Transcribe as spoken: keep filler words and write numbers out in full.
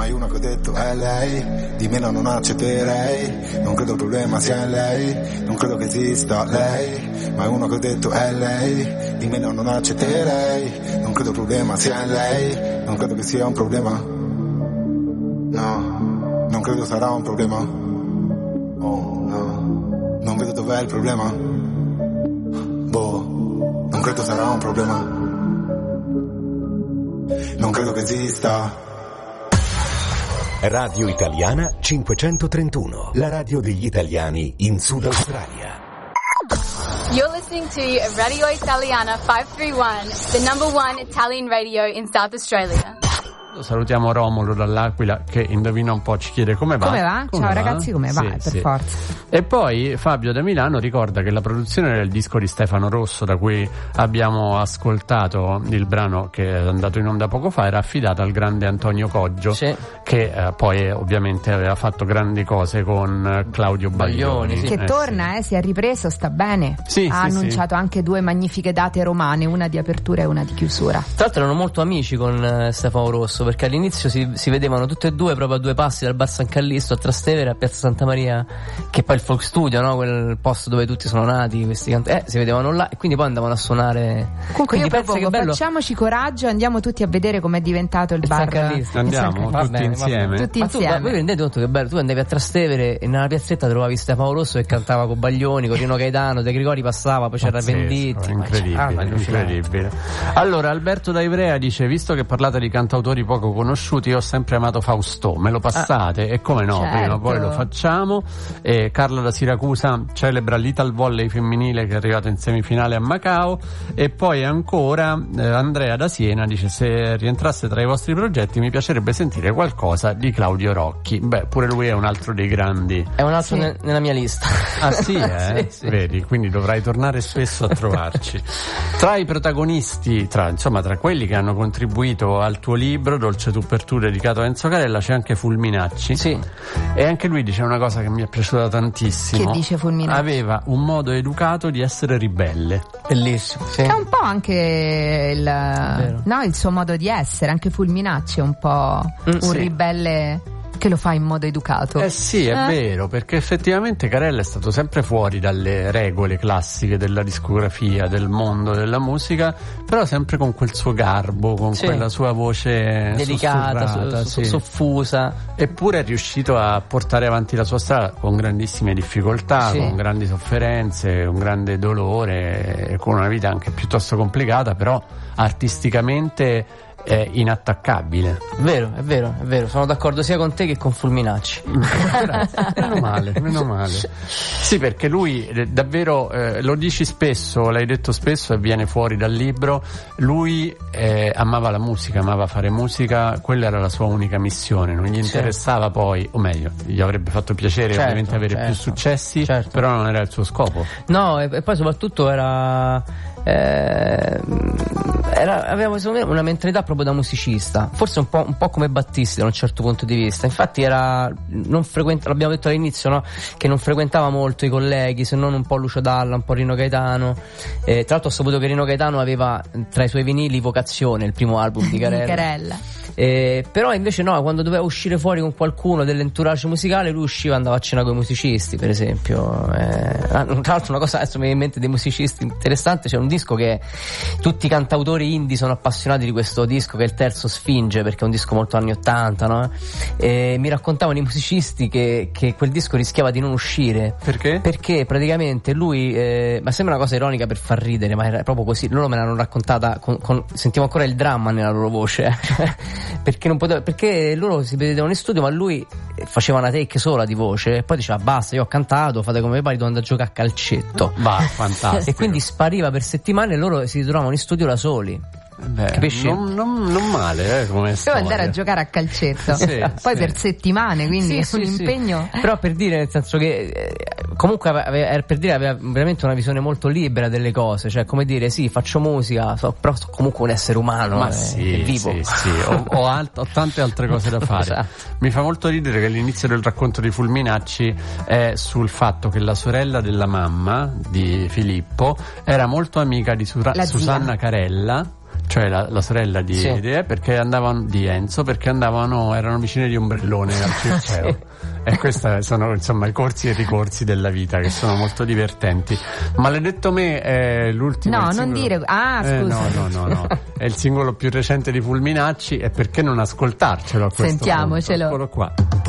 mai una che ho detto è lei, di meno non accetterei, non credo il problema sia in lei, non credo che esista lei, mai una che ho detto è lei, di meno non accetterei, non credo il problema sia in lei, non credo che sia un problema, no, non credo sarà un problema, oh no, non vedo dov'è il problema, boh, non credo sarà un problema. Non credo che esista. Radio Italiana cinquecentotrentuno, la radio degli italiani in Sud Australia. You're listening to Radio Italiana five three one, the number one Italian radio in South Australia. Salutiamo Romolo dall'Aquila che indovina un po', ci chiede come va. Come va? Come Ciao va? ragazzi, come va? Sì, per sì. forza. E poi Fabio da Milano ricorda che la produzione del disco di Stefano Rosso, da cui abbiamo ascoltato il brano che è andato in onda poco fa, era affidata al grande Antonio Coggio, sì. che eh, poi eh, ovviamente aveva fatto grandi cose con eh, Claudio Baglioni, Baglioni, sì. Che Eh, torna, sì. eh, si è ripreso, sta bene. Sì, ha sì, annunciato sì. anche due magnifiche date romane, una di apertura e una di chiusura. Tra l'altro erano molto amici con eh, Stefano Rosso, perché all'inizio si, si vedevano tutti e due proprio a due passi dal Bar San Callisto a Trastevere, a Piazza Santa Maria, che poi è il folk studio, no? Quel posto dove tutti sono nati questi canti, eh, si vedevano là e quindi poi andavano a suonare. Comunque Quindi io pensa propongo, che bello. facciamoci coraggio, andiamo tutti a vedere com'è diventato il Il bar. San Callisto. il San Andiamo Callisto. tutti bene, va insieme. bene. Tutti Ma tu, insieme. ma voi vi rendete conto che bello? Tu andavi a Trastevere e nella piazzetta trovavi Stefano Rosso che cantava con Baglioni, con Rino Gaetano, De Gregori passava, poi c'era Pazzesco, Venditti. incredibile, Ah, ma allucinante. incredibile. Allora Alberto da Ivrea dice: visto che parlate di cantautori poco conosciuti, io ho sempre amato Fausto, me lo passate? E come no, certo. prima o poi lo facciamo. E Carla da Siracusa celebra l'Ital Volley femminile che è arrivato in semifinale a Macao. E poi ancora eh, Andrea da Siena dice: se rientrasse tra i vostri progetti mi piacerebbe sentire qualcosa di Claudio Rocchi. Beh, pure lui è un altro dei grandi. È un altro Sì. ne- nella mia lista. Ah sì, eh? Sì, sì. Vedi, quindi dovrai tornare spesso a trovarci. Tra i protagonisti, tra, insomma, tra quelli che hanno contribuito al tuo libro Dolce tu per tu dedicato a Enzo Carella, c'è anche Fulminacci. Sì. E anche lui dice una cosa che mi è piaciuta tantissimo. Che dice Fulminacci? Aveva un modo educato di essere ribelle. Bellissimo. Sì. È un po' anche il, Vero. no, il suo modo di essere, anche Fulminacci è un po' Mm, un sì. ribelle che lo fa in modo educato. Eh sì, è Eh? vero, perché effettivamente Carella è stato sempre fuori dalle regole classiche della discografia, del mondo della musica, però sempre con quel suo garbo, con Sì. quella sua voce Delicata, sussurrata, so- so- sì. soffusa. Eppure è riuscito a portare avanti la sua strada con grandissime difficoltà, Sì. con grandi sofferenze, un grande dolore, e con una vita anche piuttosto complicata, però artisticamente è inattaccabile. Vero, è vero, è vero. Sono d'accordo sia con te che con Fulminacci. Grazie. Meno male, meno male. Sì, perché lui eh, davvero, eh, lo dici spesso, l'hai detto spesso e viene fuori dal libro, lui eh, amava la musica, amava fare musica, quella era la sua unica missione, non gli interessava poi, o meglio, gli avrebbe fatto piacere Certo, ovviamente avere certo, più successi, certo. però non era il suo scopo. No, e, e poi soprattutto era, eh, era aveva secondo me una mentalità proprio da musicista, forse un po', un po' come Battisti da un certo punto di vista. Infatti era non frequenta, l'abbiamo detto all'inizio, no? Che non frequentava molto i colleghi, se non un po' Lucio Dalla, un po' Rino Gaetano. Eh, tra l'altro ho saputo che Rino Gaetano aveva tra i suoi vinili Vocazione, il primo album di Carella. Carella. Eh, però invece no, quando doveva uscire fuori con qualcuno dell'entourage musicale, lui usciva, andava a cena con i musicisti, per esempio. Eh, tra l'altro una cosa adesso mi viene in mente dei musicisti interessante, c'è un disco che tutti i cantautori indie sono appassionati di questo disco, che è il terzo Sfinge, perché è un disco molto anni ottanta, no? E mi raccontavano i musicisti che, che quel disco rischiava di non uscire. Perché? Perché praticamente lui, eh, ma sembra una cosa ironica per far ridere, ma era proprio così. Loro me l'hanno raccontata, con, con, sentivo ancora il dramma nella loro voce. Perché non poteva, perché loro si vedevano in studio, ma lui faceva una take sola di voce e poi diceva basta, io ho cantato, fate come vi pare, devo andare a giocare a calcetto. Va, fantastico. E quindi spariva per settimane e loro si ritrovavano in studio da soli. Beh, Capisci? Non, non, non male, eh, come Devo storia. andare a giocare a calcetto. Sì, Poi sì. per settimane, quindi Sì, un sì, sì. impegno. Però per dire, nel senso che eh, comunque aveva, per dire aveva veramente una visione molto libera delle cose, cioè come dire sì, faccio musica, so, però sono comunque un essere umano. Ma eh, sì, è vivo. sì, sì. Ho, ho, alt- ho tante altre cose da fare. Esatto. Mi fa molto ridere che l'inizio del racconto di Fulminacci è sul fatto che la sorella della mamma di Filippo era molto amica di Sura- La zia. Susanna Carella, cioè la, la sorella di, sì. di, perché andavano di Enzo, perché andavano, erano vicine di ombrellone al Circeo. Sì. E questi sono insomma i corsi e i ricorsi della vita, che sono molto divertenti. Maledetto me è l'ultimo. No, non singolo... dire. Ah, scusa. Eh, no, no, no, no. È il singolo più recente di Fulminacci, e perché non ascoltarcelo a questo Sentiamocelo. punto? Eccolo qua.